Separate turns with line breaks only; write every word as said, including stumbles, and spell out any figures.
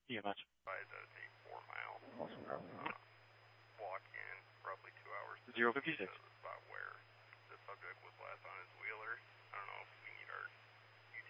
You got much?
I had to take four miles. Uh, walk in, roughly two hours.
Zero fifty six.
The spot where the subject was last on his wheeler. I don't know if